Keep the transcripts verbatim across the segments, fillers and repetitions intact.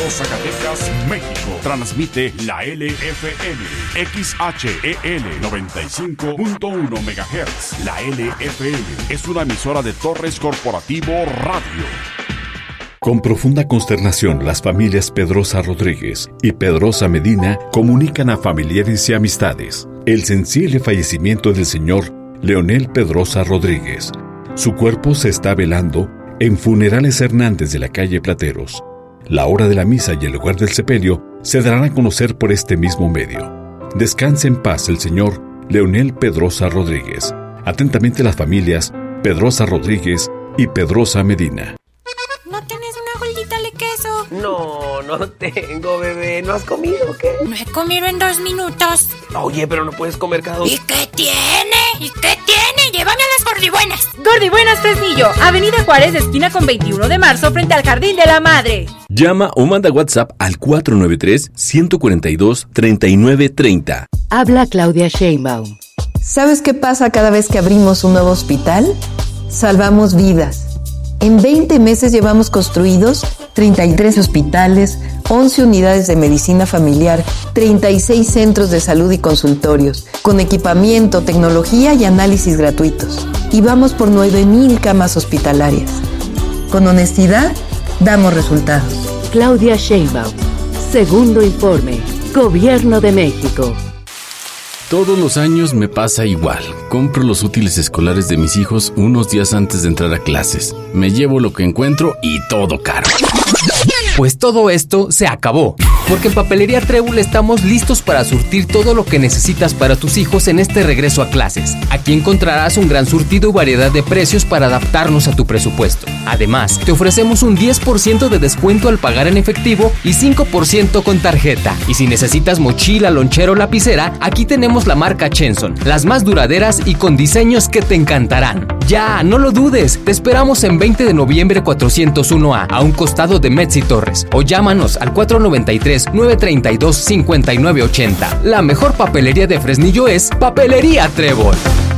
Laredo, Zacatecas, México. Transmite la L F M, X H E L noventa y cinco punto uno megahertz. La L F M es una emisora de Torres Corporativo Radio. Con profunda consternación, las familias Pedrosa Rodríguez y Pedrosa Medina comunican a familiares y amistades el sensible fallecimiento del señor Leonel Pedrosa Rodríguez. Su cuerpo se está velando en Funerales Hernández de la calle Plateros. La hora de la misa y el lugar del sepelio se darán a conocer por este mismo medio. Descanse en paz el señor Leonel Pedrosa Rodríguez. Atentamente las familias Pedrosa Rodríguez y Pedrosa Medina. ¿No tienes una gordita de queso? No, no tengo, bebé. ¿No has comido o qué? No he comido en dos minutos. Oye, pero no puedes comer cada dos. ¿Y qué tiene? ¿Y qué tiene? Llévame a las gordibuenas. Gordibuenas Fresnillo, Avenida Juárez, esquina con veintiuno de marzo, frente al Jardín de la Madre. Llama o manda WhatsApp al cuatro nueve tres, uno cuatro dos, tres nueve tres cero. Habla Claudia Sheinbaum. ¿Sabes qué pasa cada vez que abrimos un nuevo hospital? Salvamos vidas. En veinte meses llevamos construidos treinta y tres hospitales, once unidades de medicina familiar, treinta y seis centros de salud y consultorios, con equipamiento, tecnología y análisis gratuitos. Y vamos por nueve mil camas hospitalarias. Con honestidad, damos resultados. Claudia Sheinbaum. Segundo informe. Gobierno de México. Todos los años me pasa igual. Compro los útiles escolares de mis hijos unos días antes de entrar a clases. Me llevo lo que encuentro y todo caro. Pues todo esto se acabó, porque en Papelería Trébol estamos listos para surtir todo lo que necesitas para tus hijos en este regreso a clases. Aquí encontrarás un gran surtido y variedad de precios para adaptarnos a tu presupuesto. Además, te ofrecemos un diez por ciento de descuento al pagar en efectivo y cinco por ciento con tarjeta. Y si necesitas mochila, lonchero o lapicera, aquí tenemos la marca Chenson, las más duraderas y con diseños que te encantarán. Ya, no lo dudes, te esperamos en veinte de noviembre cuatrocientos uno A, a un costado de Metz y Torres, o llámanos al cuatro nueve tres, nueve tres dos, cinco nueve ocho cero. La mejor papelería de Fresnillo es Papelería Trébol.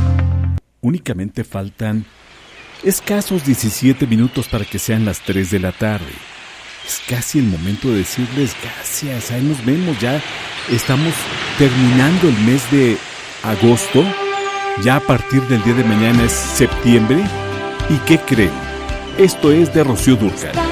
Únicamente faltan escasos diecisiete minutos para que sean las tres de la tarde. Es casi el momento de decirles gracias. Ahí nos vemos, ya estamos terminando el mes de agosto. Ya a partir del día de mañana es septiembre. ¿Y qué creen? Esto es de Rocío Dúrcal.